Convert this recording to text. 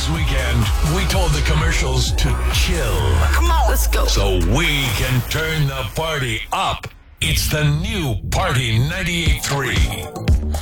This weekend, we told the commercials to chill. Come on, let's go. So we can turn the party up. It's the new Party 98.3.